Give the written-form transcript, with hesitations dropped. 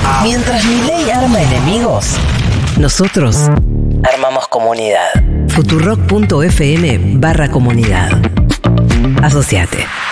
Mientras Milei arma enemigos, nosotros armamos comunidad. Futurock.fm/comunidad. Asociate.